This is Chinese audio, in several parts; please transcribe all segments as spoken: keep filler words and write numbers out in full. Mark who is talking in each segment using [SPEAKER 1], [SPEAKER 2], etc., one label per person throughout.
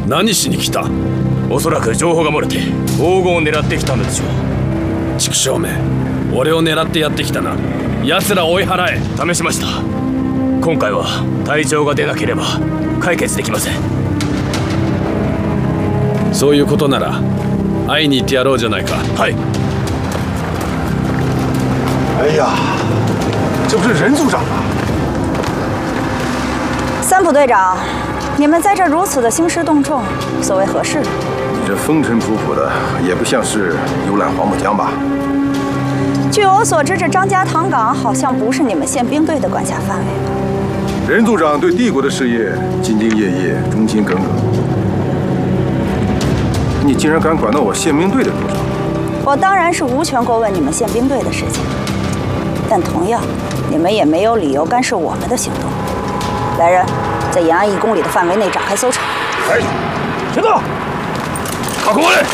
[SPEAKER 1] 何しに来た？
[SPEAKER 2] おそらく情報が漏れて黄金を狙ってきたのでしょう。
[SPEAKER 1] 畜生め、俺を狙ってやってきたな。奴ら追い払え。
[SPEAKER 2] 試しました。今回は隊長が出なければ解決できません。
[SPEAKER 1] そういうことなら会いに行ってやろうじゃないか。
[SPEAKER 2] はい。
[SPEAKER 3] 哎呀，这不是任组长吗？
[SPEAKER 4] 三浦队长，你们在这如此的兴师动众，所谓何事？
[SPEAKER 3] 你这风尘仆仆的，也不像是游览黄浦江吧？
[SPEAKER 4] 据我所知，这张家塘港好像不是你们宪兵队的管辖范围吧？
[SPEAKER 3] 任组长对帝国的事业兢兢业业、忠心耿耿，你竟然敢管到我宪兵队的头上？
[SPEAKER 4] 我当然是无权过问你们宪兵队的事情，但同样，你们也没有理由干涉我们的行动。来人，在沿岸一公里的范围内展开搜查。
[SPEAKER 3] 哎，行动！靠过来！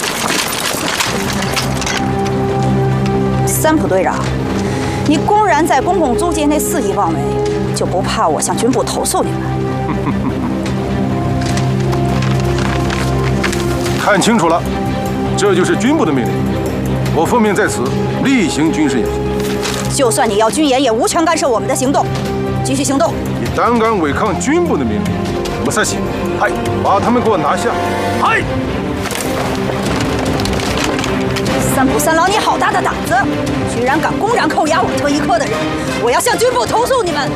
[SPEAKER 4] 三浦队长，你公然在公共租界内肆意妄为，就不怕我向军部投诉你们？
[SPEAKER 3] 看清楚了，这就是军部的命令。我奉命在此例行军事演习。
[SPEAKER 4] 就算你要军演，也无权干涉我们的行动。继续行动。
[SPEAKER 3] 你胆敢违抗军部的命令，武塞西，嗨，把他们给我拿下！
[SPEAKER 2] 嗨！
[SPEAKER 4] 三浦三郎，你好大的胆子，居然敢公然扣押我特一科的人！我要向军部投诉你们！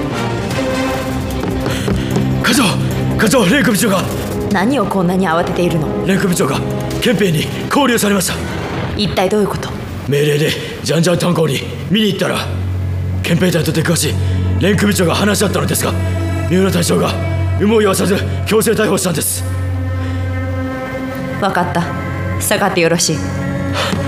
[SPEAKER 2] 課長、課長、レイク部長が
[SPEAKER 5] 何をこんなに慌てているの？
[SPEAKER 2] レイク部長が憲兵に拘留されました。
[SPEAKER 5] 一体どういうこと？
[SPEAKER 2] 命令でジャンジャン炭鉱に見に行ったら、憲兵隊と出くわしレンク部長が話し合ったのですが、三浦隊長が有無を言わさず強制逮捕したんです。
[SPEAKER 5] 分かった。下がってよろしい。